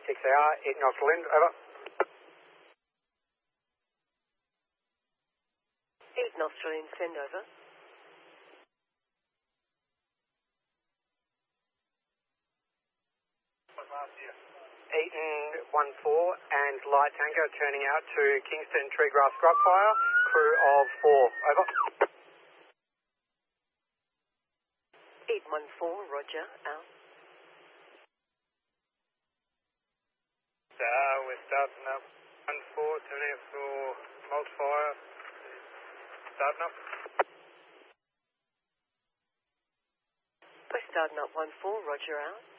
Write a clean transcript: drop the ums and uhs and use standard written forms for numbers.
6AR, 8 nostril in, over. 8 nostril in, send over. Eaton 14 and Light Tango turning out to Kingston Treegrass Scrub Fire, crew of 4, over. 814, roger, out. We're starting up 14, turning up for multiplier, starting up. We're starting up 14, roger, out.